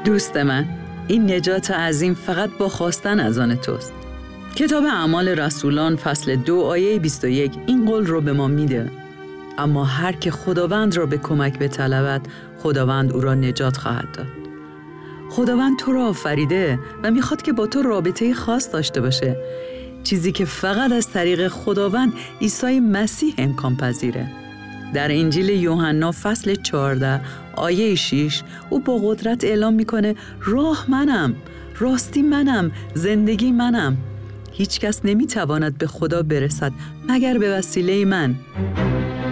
دوست من، این نجات عظیم فقط با خواستن از آن توست. کتاب اعمال رسولان فصل 2 آیه 21 این قول رو به ما میده: اما هر که خداوند را به کمک بطلبد، خداوند او را نجات خواهد داد. خداوند تو را آفریده و میخواد که با تو رابطه خاص داشته باشه، چیزی که فقط از طریق خداوند عیسی مسیح امکان پذیره. در انجیل یوحنا فصل 14 آیه 6 او با قدرت اعلام میکنه: راه منم، راستی منم، زندگی منم. هیچ کس نمیتواند به خدا برسد مگر به وسیله من.